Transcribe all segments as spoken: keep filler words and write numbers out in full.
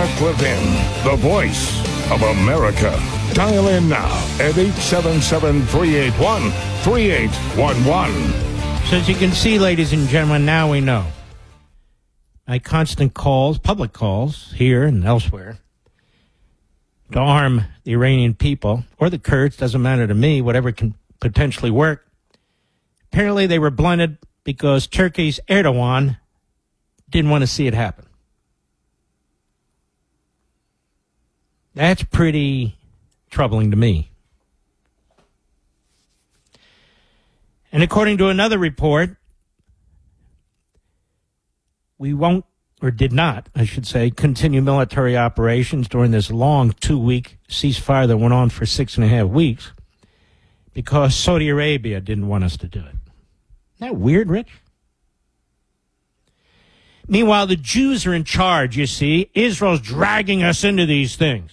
Mark Levin, the voice of America. Dial in now at eight seven seven, three eight one, three eight one one. So as you can see, ladies and gentlemen, now we know. My constant calls, public calls, here and elsewhere, to arm the Iranian people, or the Kurds, doesn't matter to me, whatever can potentially work. Apparently they were blunted because Turkey's Erdogan didn't want to see it happen. That's pretty troubling to me. And according to another report, we won't, or did not, I should say, continue military operations during this long two-week ceasefire that went on for six and a half weeks because Saudi Arabia didn't want us to do it. Isn't that weird, Rich? Meanwhile, the Jews are in charge, you see. Israel's dragging us into these things.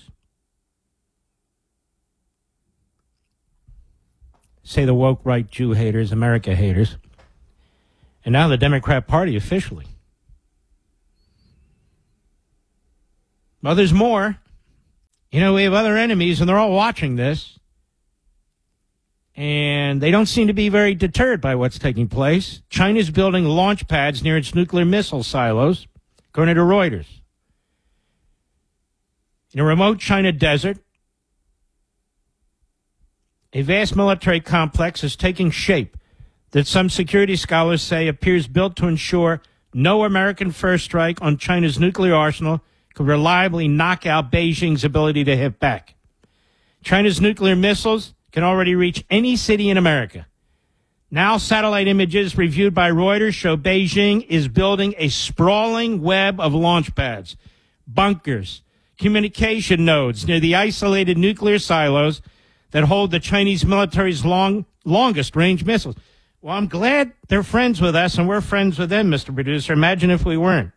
Say the woke right Jew haters, America haters. And now the Democrat Party officially. Well, there's more. You know, we have other enemies, and they're all watching this. And they don't seem to be very deterred by what's taking place. China's building launch pads near its nuclear missile silos, according to Reuters. In a remote China desert, a vast military complex is taking shape that some security scholars say appears built to ensure no American first strike on China's nuclear arsenal could reliably knock out Beijing's ability to hit back. China's nuclear missiles can already reach any city in America. Now, satellite images reviewed by Reuters show Beijing is building a sprawling web of launch pads, bunkers, communication nodes near the isolated nuclear silos that hold the Chinese military's long, longest-range missiles. Well, I'm glad they're friends with us, and we're friends with them, Mister Producer. Imagine if we weren't.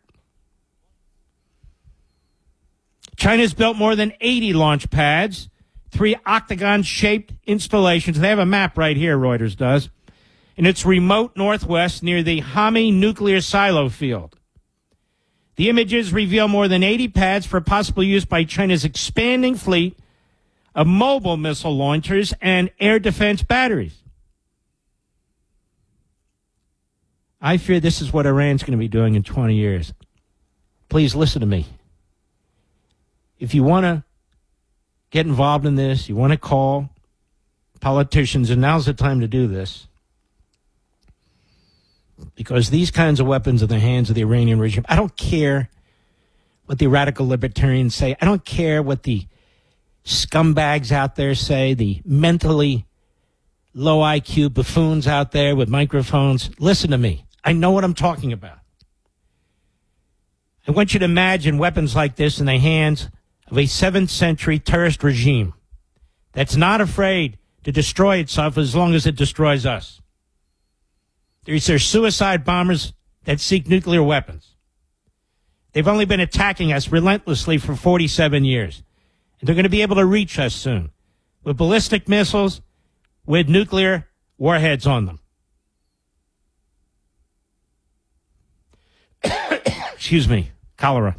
China's built more than eighty launch pads, three octagon-shaped installations. They have a map right here, Reuters does, in its remote northwest near the Hami nuclear silo field. The images reveal more than eighty pads for possible use by China's expanding fleet of mobile missile launchers and air defense batteries. I fear this is what Iran's going to be doing in twenty years. Please listen to me. If you want to get involved in this, you want to call politicians, and now's the time to do this, because these kinds of weapons are in the hands of the Iranian regime. I don't care what the radical libertarians say. I don't care what the scumbags out there say, the mentally low I Q buffoons out there with microphones. Listen to me. I know what I'm talking about. I want you to imagine weapons like this in the hands of a seventh century terrorist regime that's not afraid to destroy itself as long as it destroys us. These are suicide bombers that seek nuclear weapons. They've only been attacking us relentlessly for forty-seven years. And they're going to be able to reach us soon with ballistic missiles, with nuclear warheads on them. Excuse me, cholera.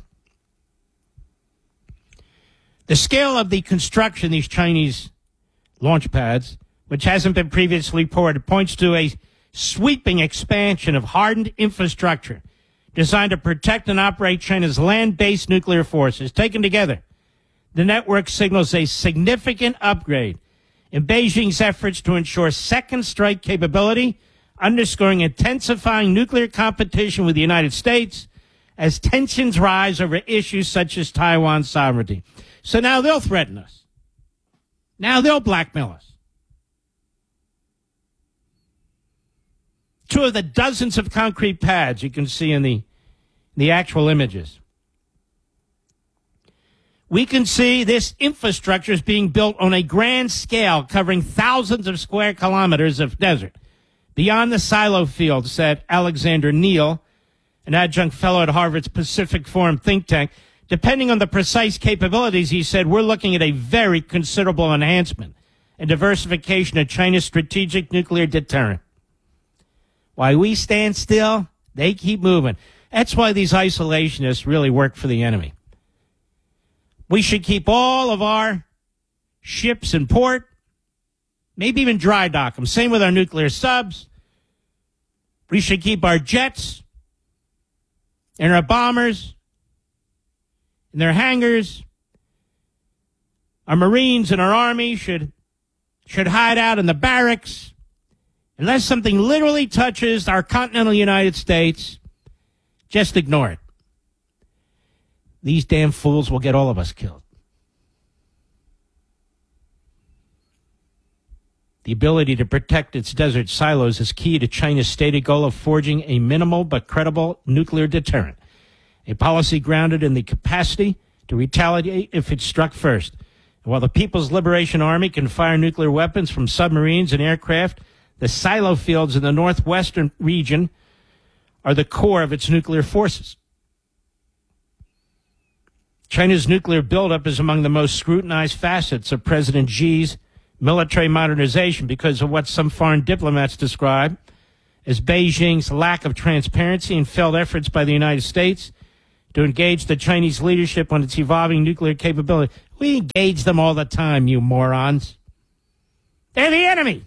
The scale of the construction of these Chinese launch pads, which hasn't been previously reported, points to a sweeping expansion of hardened infrastructure designed to protect and operate China's land-based nuclear forces. Taken together, the network signals a significant upgrade in Beijing's efforts to ensure second strike capability, underscoring intensifying nuclear competition with the United States as tensions rise over issues such as Taiwan's sovereignty. So now they'll threaten us. Now they'll blackmail us. Two of the dozens of concrete pads you can see in the, the actual images. We can see this infrastructure is being built on a grand scale, covering thousands of square kilometers of desert. Beyond the silo field, said Alexander Neal, an adjunct fellow at Harvard's Pacific Forum think tank. Depending on the precise capabilities, he said, we're looking at a very considerable enhancement and diversification of China's strategic nuclear deterrent. While we stand still, they keep moving. That's why these isolationists really work for the enemy. We should keep all of our ships in port, maybe even dry dock them. Same with our nuclear subs. We should keep our jets and our bombers in their hangars. Our Marines and our Army should, should hide out in the barracks. Unless something literally touches our continental United States, just ignore it. These damn fools will get all of us killed. The ability to protect its desert silos is key to China's stated goal of forging a minimal but credible nuclear deterrent, a policy grounded in the capacity to retaliate if it's struck first. And while the People's Liberation Army can fire nuclear weapons from submarines and aircraft, the silo fields in the northwestern region are the core of its nuclear forces. China's nuclear buildup is among the most scrutinized facets of President Xi's military modernization because of what some foreign diplomats describe as Beijing's lack of transparency and failed efforts by the United States to engage the Chinese leadership on its evolving nuclear capability. We engage them all the time, you morons. They're the enemy.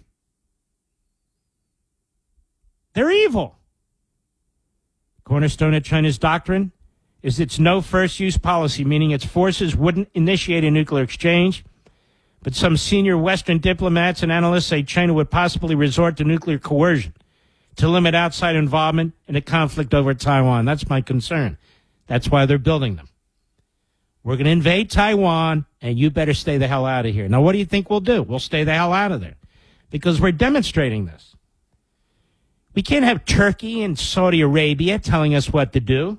They're evil. Cornerstone of China's doctrine is its no first-use policy, meaning its forces wouldn't initiate a nuclear exchange. But some senior Western diplomats and analysts say China would possibly resort to nuclear coercion to limit outside involvement in a conflict over Taiwan. That's my concern. That's why they're building them. We're going to invade Taiwan, and you better stay the hell out of here. Now, what do you think we'll do? We'll stay the hell out of there because we're demonstrating this. We can't have Turkey and Saudi Arabia telling us what to do.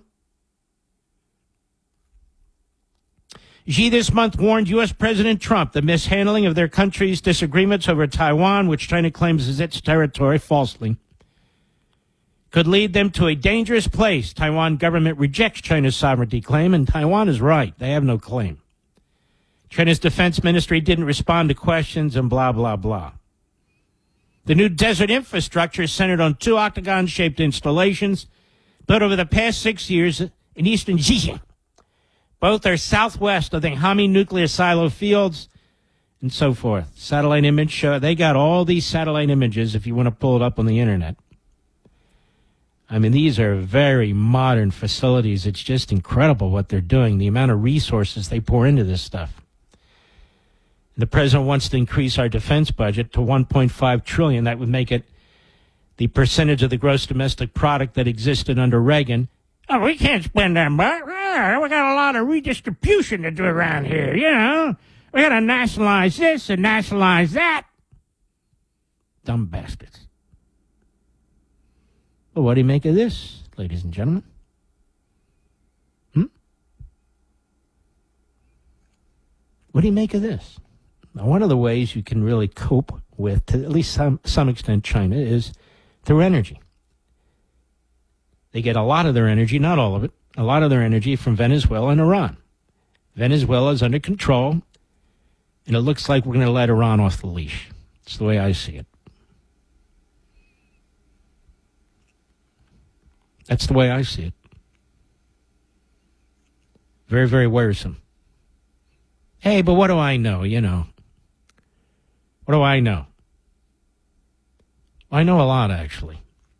Xi this month warned U S. President Trump the mishandling of their country's disagreements over Taiwan, which China claims is its territory falsely, could lead them to a dangerous place. Taiwan government rejects China's sovereignty claim, and Taiwan is right. They have no claim. China's defense ministry didn't respond to questions and blah, blah, blah. The new desert infrastructure is centered on two octagon-shaped installations built over the past six years in eastern Xinjiang. Both are southwest of the Hami nuclear silo fields and so forth. Satellite image show. They got all these satellite images if you want to pull it up on the internet. I mean, these are very modern facilities. It's just incredible what they're doing, the amount of resources they pour into this stuff. The president wants to increase our defense budget to one point five trillion dollars. That would make it the percentage of the gross domestic product that existed under Reagan. Oh, we can't spend that much. We got a lot of redistribution to do around here, you know. We got to nationalize this and nationalize that. Dumb bastards. Well, what do you make of this, ladies and gentlemen? Hmm? What do you make of this? Now, one of the ways you can really cope with, to at least some, some extent, China is through energy. They get a lot of their energy, not all of it, a lot of their energy from Venezuela and Iran. Venezuela is under control, and it looks like we're going to let Iran off the leash. It's the way I see it. That's the way I see it. Very, very worrisome. Hey, but what do I know, you know? What do I know? I know a lot, actually.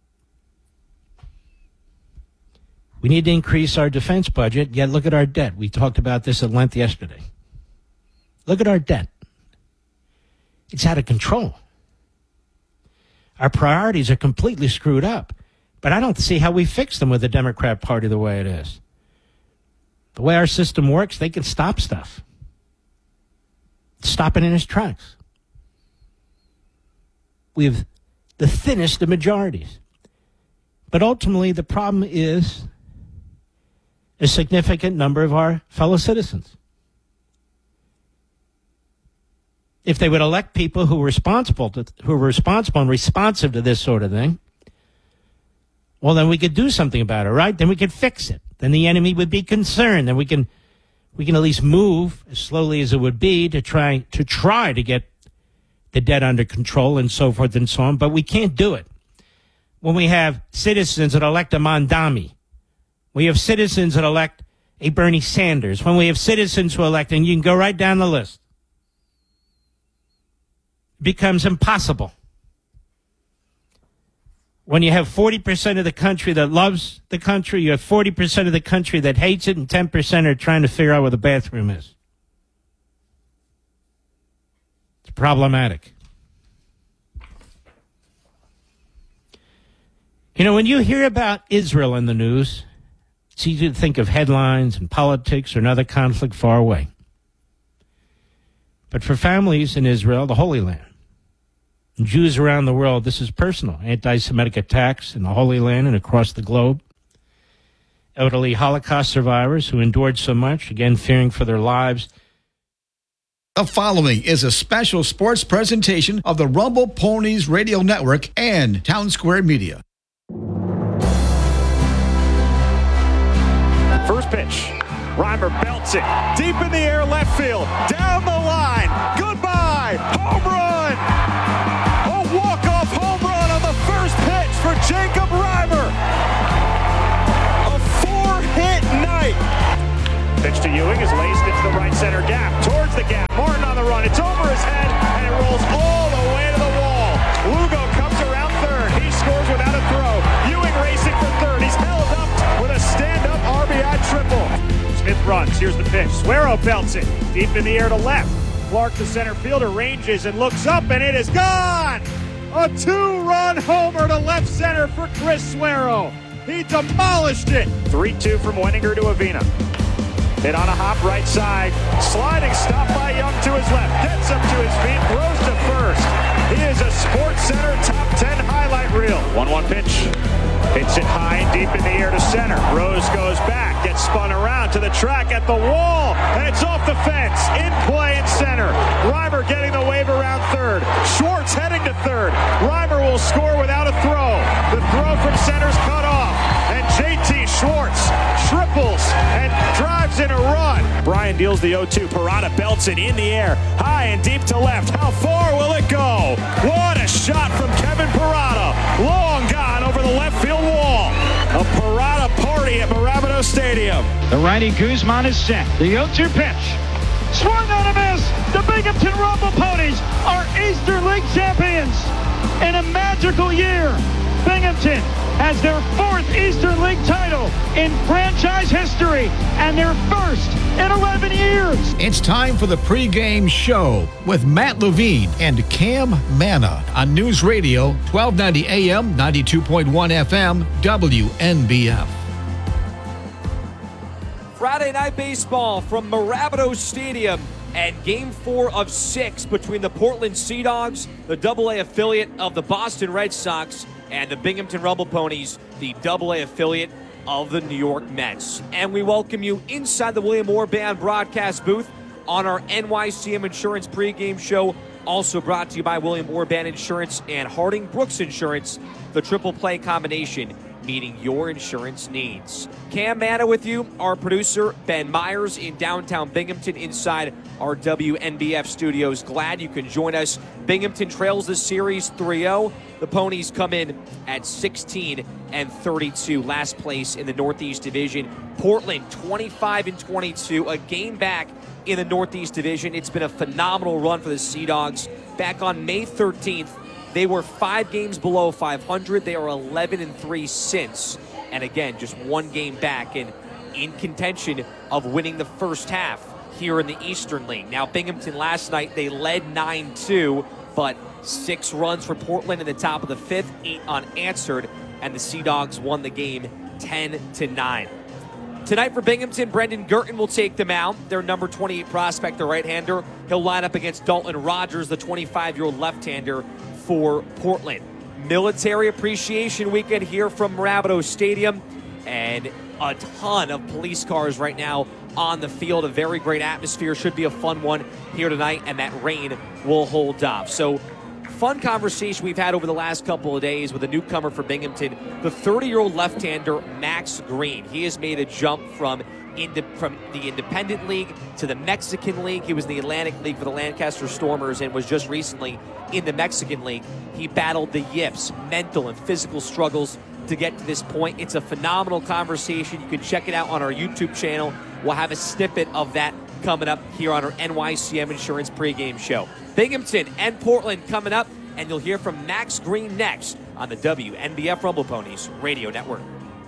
We need to increase our defense budget, yet look at our debt. We talked about this at length yesterday. Look at our debt. It's out of control. Our priorities are completely screwed up. But I don't see how we fix them with the Democrat Party the way it is. The way our system works, they can stop stuff. Stop it in its tracks. We have the thinnest of majorities. But ultimately, the problem is a significant number of our fellow citizens. If they would elect people who are responsible to, who are responsible and responsive to this sort of thing, well, then we could do something about it, right? Then we could fix it. Then the enemy would be concerned. Then we can, we can at least move as slowly as it would be to try to try to get the debt under control and so forth and so on. But we can't do it when we have citizens that elect a Mandami. We have citizens that elect a Bernie Sanders, when we have citizens who elect, and you can go right down the list, it becomes impossible. When you have forty percent of the country that loves the country, you have forty percent of the country that hates it, and ten percent are trying to figure out where the bathroom is. It's problematic. You know, when you hear about Israel in the news, it's easy to think of headlines and politics or another conflict far away. But for families in Israel, the Holy Land, and Jews around the world, this is personal. Anti-Semitic attacks in the Holy Land and across the globe. Elderly Holocaust survivors who endured so much, again fearing for their lives. The following is a special sports presentation of the Rumble Ponies Radio Network and Town Square Media. First pitch. Reimer belts it. Deep in the air, left field. Down the line. Goodbye. Home run. A walk-off home run on the first pitch for Jacob Reimer. A four-hit night. Pitch to Ewing is laced into the right center gap. Towards the gap. Martin on the run. It's over his head, and it rolls all the way to the wall. Lugo comes around third. He scores without a throw. Ewing racing for third. He's held up with a stand-up R B I triple. Smith runs. Here's the pitch. Suero belts it. Deep in the air to left. Clark, the center fielder, ranges and looks up, and it is gone! A two-run homer to left center for Chris Suero. He demolished it. three two from Wenninger to Avina. Hit on a hop right side. Sliding stop by Young to his left. Gets up to his feet. Throws to first. He is a Sports Center top ten highlight reel. one one pitch. Hits it high and deep in the air to center. Rose goes back. Gets spun around to the track at the wall. And it's off the fence. In play in center. Reimer getting the wave around third. Schwartz heading to third. Reimer will score without a throw. The throw from center's cut off. And J T Schwartz triples and drives in a run. Brian deals the oh two. Parada belts it in the air. High and deep to left. How far will it go? What a shot from Kevin Parada. Long gone over the left field wall. A Parada party at Mirabito Stadium. The righty Guzman is set. The oh two pitch. Swung on a miss. The Binghamton Rumble Ponies are Eastern League champions. In a magical year, Binghamton has their fourth Eastern League title in franchise history and their first in eleven years. It's time for the pregame show with Matt Levine and Cam Manna on News Radio twelve ninety A M, ninety-two point one F M, W N B F. Friday Night Baseball from Mirabito Stadium and Game four of six between the Portland Sea Dogs, the double A affiliate of the Boston Red Sox, and the Binghamton Rumble Ponies, the double A affiliate of the New York Mets. And we welcome you inside the William Orban broadcast booth on our N Y C M Insurance pregame show, also brought to you by William Orban Insurance and Harding Brooks Insurance, the triple play combination meeting your insurance needs. Cam Manna with you, our producer, Ben Myers in downtown Binghamton inside our W N B F studios. Glad you can join us. Binghamton trails the series three oh. The Ponies come in at sixteen and thirty-two, last place in the Northeast Division. Portland twenty-five and twenty-two, a game back in the Northeast Division. It's been a phenomenal run for the Sea Dogs. Back on May thirteenth, they were five games below five hundred. They are eleven and three since. And again, just one game back and in contention of winning the first half here in the Eastern League. Now, Binghamton last night, they led nine two, but six runs for Portland in the top of the fifth, eight unanswered, and the Sea Dogs won the game ten to nine. Tonight for Binghamton, Brendan Girton will take them out. Their number twenty-eight prospect, the right-hander. He'll line up against Dalton Rogers, the twenty-five-year-old left-hander for Portland. Military Appreciation Weekend here from Mirabito Stadium, and a ton of police cars right now on the field. A very great atmosphere. Should be a fun one here tonight, and that rain will hold off. So fun conversation we've had over the last couple of days with a newcomer for Binghamton, the thirty-year-old left-hander Max Green. He has made a jump from Indi- from the Independent League to the Mexican League. He was in the Atlantic League for the Lancaster Stormers and was just recently in the Mexican League. He battled the yips, mental and physical struggles to get to this point. It's a phenomenal conversation. You can check it out on our YouTube channel. We'll have a snippet of that coming up here on our N Y C M Insurance pregame show. Binghamton and Portland coming up, and you'll hear from Max Green next on the W N B F Rumble Ponies Radio Network.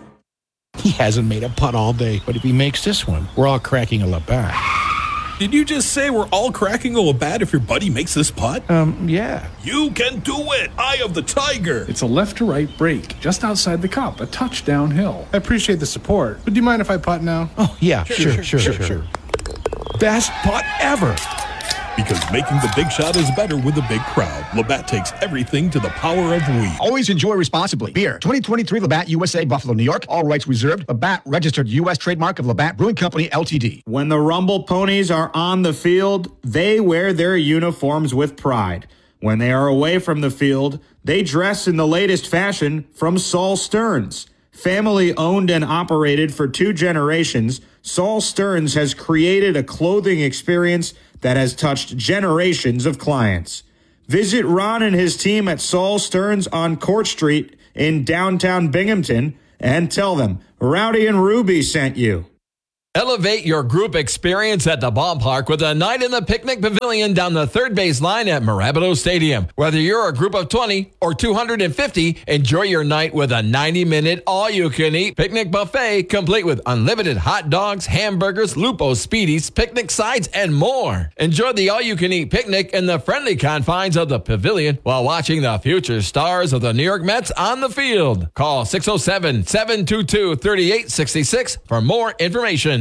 He hasn't made a putt all day, but if he makes this one, we're all cracking a Labatt. Did you just say we're all cracking a Labatt if your buddy makes this putt? Um, yeah. You can do it! Eye of the Tiger! It's a left-to-right break, just outside the cup, a touch downhill. I appreciate the support, but do you mind if I putt now? Oh, yeah, sure, sure, sure, sure. sure. sure. Best putt ever! Because making the big shot is better with a big crowd. Labatt takes everything to the power of we. Always enjoy responsibly. Beer, twenty twenty-three Labatt U S A, Buffalo, New York. All rights reserved. Labatt, registered U S trademark of Labatt Brewing Company, L T D. When the Rumble Ponies are on the field, they wear their uniforms with pride. When they are away from the field, they dress in the latest fashion from Saul Stearns. Family owned and operated for two generations, Saul Stearns has created a clothing experience that has touched generations of clients. Visit Ron and his team at Saul Stearns on Court Street in downtown Binghamton and tell them Rowdy and Ruby sent you. Elevate your group experience at the ballpark with a night in the picnic pavilion down the third base line at Marabito Stadium. Whether you're a group of twenty or two hundred fifty, enjoy your night with a ninety-minute all-you-can-eat picnic buffet complete with unlimited hot dogs, hamburgers, Lupo Speedies, picnic sides, and more. Enjoy the all-you-can-eat picnic in the friendly confines of the pavilion while watching the future stars of the New York Mets on the field. Call six oh seven, seven two two, three eight six six for more information.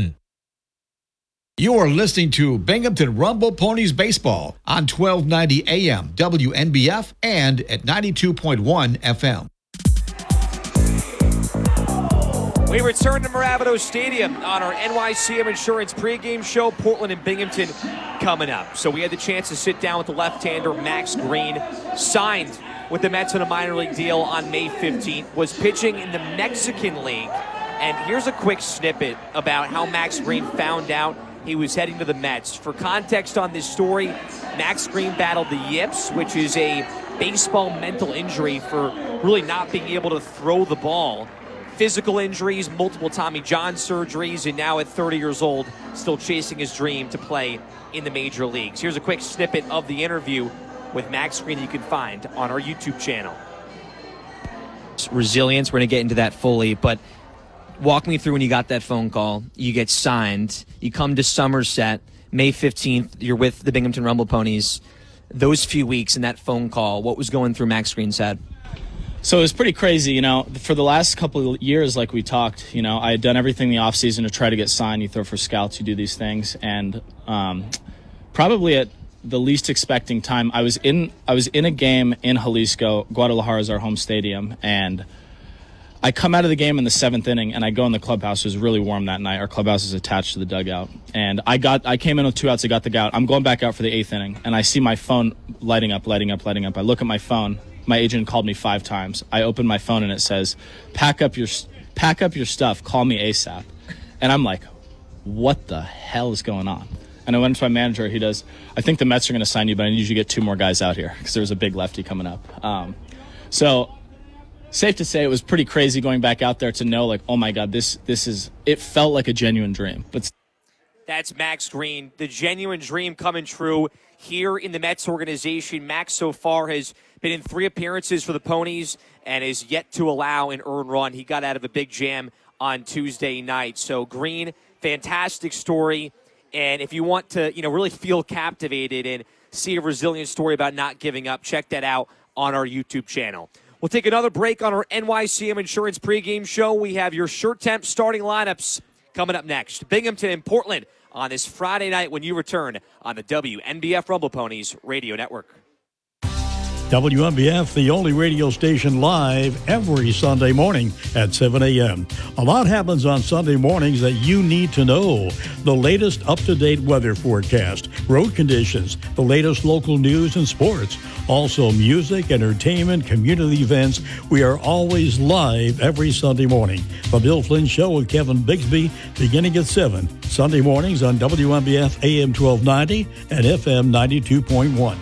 You are listening to Binghamton Rumble Ponies Baseball on twelve ninety A M W N B F and at ninety-two point one F M. We return to Marabito Stadium on our N Y C M Insurance pregame show. Portland and Binghamton coming up. So we had the chance to sit down with the left-hander Max Green, signed with the Mets on a minor league deal on May fifteenth, was pitching in the Mexican League. And here's a quick snippet about how Max Green found out he was heading to the Mets. For context on this story, Max Green battled the yips, which is a baseball mental injury for really not being able to throw the ball. Physical injuries, multiple Tommy John surgeries, and now at thirty years old, still chasing his dream to play in the major leagues. Here's a quick snippet of the interview with Max Green you can find on our YouTube channel. Resilience, we're going to get into that fully, but walk me through when you got that phone call, you get signed, you come to Somerset, May fifteenth, you're with the Binghamton Rumble Ponies. Those few weeks and that phone call, what was going through Max Green's head? So it was pretty crazy, you know, for the last couple of years, like we talked, you know, I had done everything in the offseason to try to get signed. You throw for scouts, you do these things, and um, probably at the least expecting time, I was in I was in a game in Jalisco. Guadalajara is our home stadium, and I come out of the game in the seventh inning, and I go in the clubhouse. It was really warm that night. Our clubhouse is attached to the dugout. And I got, I came in with two outs. I got the out. I'm going back out for the eighth inning, and I see my phone lighting up, lighting up, lighting up. I look at my phone. My agent called me five times. I open my phone, and it says, pack up your, pack up your stuff. Call me ASAP. And I'm like, what the hell is going on? And I went to my manager. He does, I think the Mets are going to sign you, but I need you to get two more guys out here because there was a big lefty coming up. Um, so... Safe to say it was pretty crazy going back out there to know, like, oh, my God, this this is – it felt like a genuine dream. But that's Max Green, the genuine dream coming true here in the Mets organization. Max so far has been in three appearances for the Ponies and is yet to allow an earned run. He got out of a big jam on Tuesday night. So Green, fantastic story. And if you want to, you know, really feel captivated and see a resilient story about not giving up, check that out on our YouTube channel. We'll take another break on our N Y C M Insurance pregame show. We have your Shirt Temp starting lineups coming up next. Binghamton and Portland on this Friday night when you return on the W N B F Rumble Ponies Radio Network. W M B F, the only radio station live every Sunday morning at seven a.m. A lot happens on Sunday mornings that you need to know. The latest up-to-date weather forecast, road conditions, the latest local news and sports. Also music, entertainment, community events. We are always live every Sunday morning. The Bill Flynn Show with Kevin Bigsby beginning at seven. Sunday mornings on W M B F A M twelve ninety and F M ninety-two point one.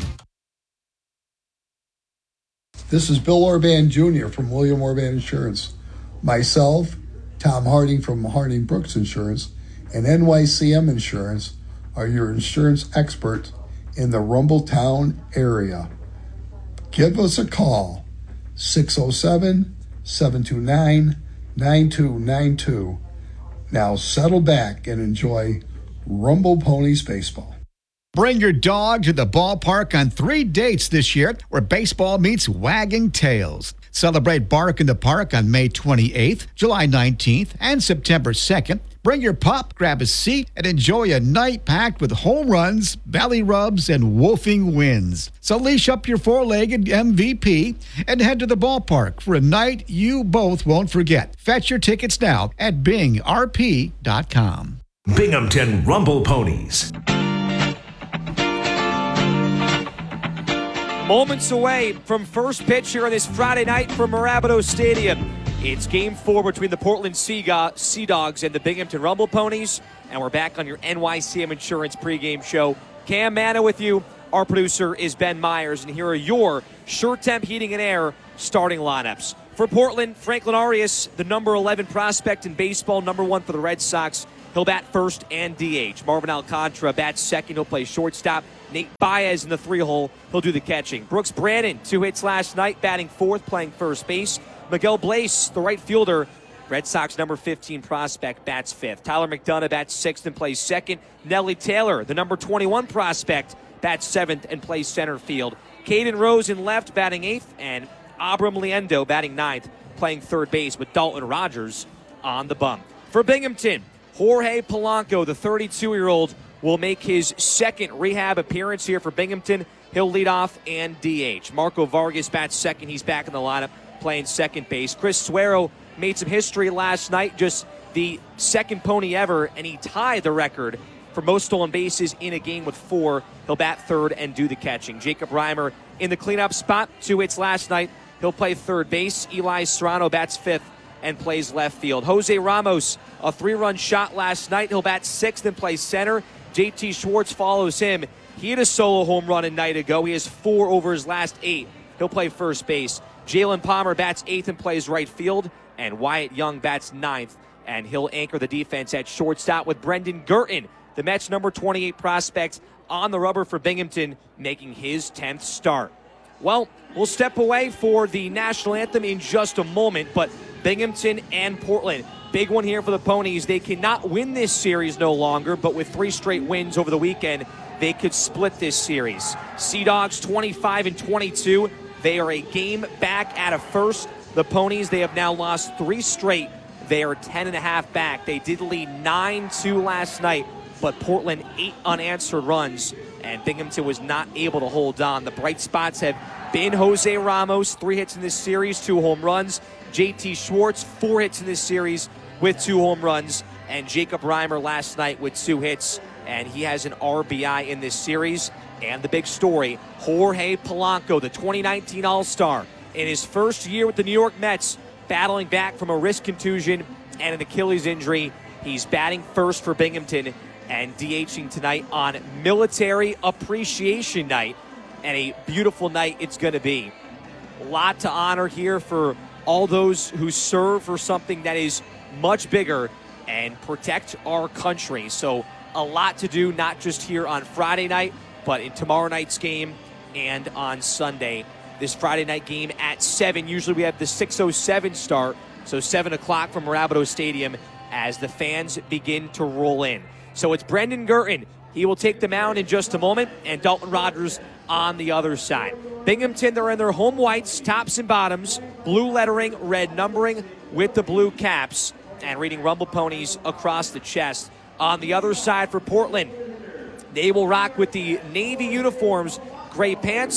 This is Bill Orban Junior from William Orban Insurance. Myself, Tom Harding from Harding Brooks Insurance, and N Y C M Insurance are your insurance experts in the Rumbletown area. Give us a call, six oh seven, seven two nine, nine two nine two. Now settle back and enjoy Rumble Ponies Baseball. Bring your dog to the ballpark on three dates this year where baseball meets wagging tails. Celebrate Bark in the Park on May twenty-eighth, July nineteenth, and September second. Bring your pup, grab a seat, and enjoy a night packed with home runs, belly rubs, and woofing wins. So leash up your four-legged M V P and head to the ballpark for a night you both won't forget. Fetch your tickets now at bing r p dot com. Binghamton Rumble Ponies. Moments away from first pitch here on this Friday night from Marabito Stadium. It's game four between the Portland Sea Dogs and the Binghamton Rumble Ponies. And we're back on your N Y C M Insurance pregame show. Cam Manna with you. Our producer is Ben Myers. And here are your Sure Temp Heating and Air starting lineups. For Portland, Franklin Arias, the number eleven prospect in baseball, number one for the Red Sox. He'll bat first and D H. Marvin Alcantara bats second. He'll play shortstop. Nate Baez in the three-hole. He'll do the catching. Brooks Brannon, two hits last night, batting fourth, playing first base. Miguel Blaze, the right fielder, Red Sox number fifteen prospect, bats fifth. Tyler McDonough bats sixth and plays second. Nellie Taylor, the number twenty-one prospect, bats seventh and plays center field. Caden Rose in left, batting eighth, and Abram Liendo batting ninth, playing third base with Dalton Rogers on the bump. For Binghamton, Jorge Polanco, the thirty-two-year-old, will make his second rehab appearance here for Binghamton. He'll lead off and D H. Marco Vargas bats second. He's back in the lineup playing second base. Chris Suero made some history last night, just the second pony ever, and he tied the record for most stolen bases in a game with four. He'll bat third and do the catching. Jacob Reimer in the cleanup spot, two hits last night. He'll play third base. Eli Serrano bats fifth and plays left field. Jose Ramos, a three-run shot last night. He'll bat sixth and play center. J T Schwartz follows him. He had a solo home run a night ago. He has four over his last eight. He'll play first base. Jalen Palmer bats eighth and plays right field. And Wyatt Young bats ninth, and he'll anchor the defense at shortstop with Brendan Gurton, the Mets' number twenty-eight prospect, on the rubber for Binghamton, making his tenth start. Well, we'll step away for the national anthem in just a moment, but Binghamton and Portland, big one here for the Ponies. They cannot win this series no longer, but with three straight wins over the weekend, they could split this series. Sea Dogs twenty-five and twenty-two. They are a game back out of first. The Ponies, they have now lost three straight. They are ten and a half back. They did lead nine two last night, but Portland eight unanswered runs, and Binghamton was not able to hold on. The bright spots have been Jose Ramos, three hits in this series, two home runs. J T Schwartz, four hits in this series with two home runs. And Jacob Reimer last night with two hits, and he has an R B I in this series. And the big story, Jorge Polanco, the twenty nineteen All-Star, in his first year with the New York Mets, battling back from a wrist contusion and an Achilles injury. He's batting first for Binghamton and DHing tonight on Military Appreciation Night. And a beautiful night it's going to be. A lot to honor here for all those who serve for something that is much bigger and protect our country. So a lot to do, not just here on Friday night, but in tomorrow night's game and on Sunday. This Friday night game at seven. Usually we have the six oh seven start, so seven o'clock from Marabito Stadium as the fans begin to roll in. So it's Brendan Gurton. He will take the mound in just a moment, and Dalton Rogers on the other side. Binghamton, they're in their home whites, tops and bottoms, blue lettering, red numbering with the blue caps, and reading Rumble Ponies across the chest. On the other side for Portland, they will rock with the navy uniforms, gray pants,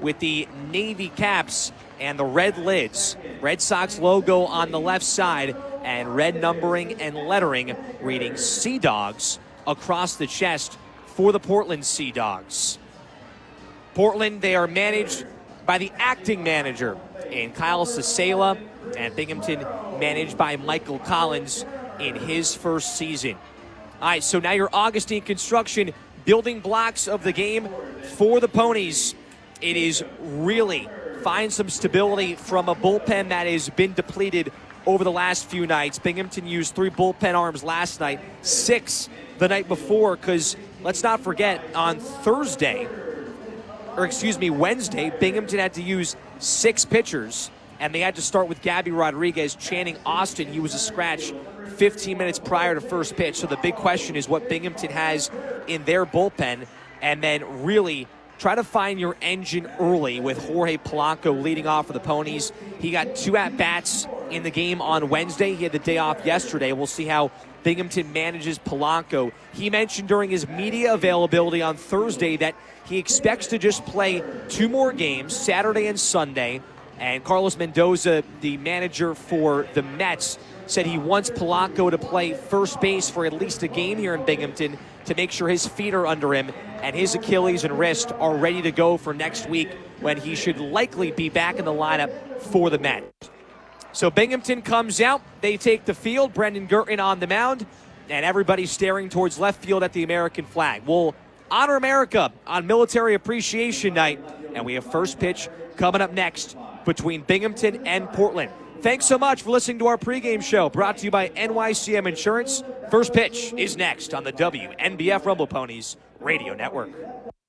with the navy caps and the red lids. Red Sox logo on the left side and red numbering and lettering reading Sea Dogs across the chest for the Portland Sea Dogs. Portland, they are managed by the acting manager in Kyle Sasela, and Binghamton managed by Michael Collins in his first season. All right, so now your Augustine Construction building blocks of the game for the Ponies. It is really find some stability from a bullpen that has been depleted over the last few nights. Binghamton used three bullpen arms last night, six the night before, because let's not forget, on Thursday, or excuse me, Wednesday, Binghamton had to use six pitchers, and they had to start with Gabby Rodriguez. Channing Austin, he was a scratch fifteen minutes prior to first pitch. So the big question is what Binghamton has in their bullpen, and then really try to find your engine early with Jorge Polanco leading off for the Ponies. He got two at-bats in the game on Wednesday. He had the day off yesterday. We'll see how Binghamton manages Polanco. He mentioned during his media availability on Thursday that he expects to just play two more games, Saturday and Sunday. And Carlos Mendoza, the manager for the Mets, said he wants Polanco to play first base for at least a game here in Binghamton to make sure his feet are under him and his Achilles and wrist are ready to go for next week when he should likely be back in the lineup for the Mets. So Binghamton comes out, they take the field, Brendan Girton on the mound, and everybody staring towards left field at the American flag. We'll honor America on Military Appreciation Night, and we have first pitch coming up next between Binghamton and Portland. Thanks so much for listening to our pregame show, brought to you by N Y C M Insurance. First pitch is next on the W N B F Rumble Ponies Radio Network.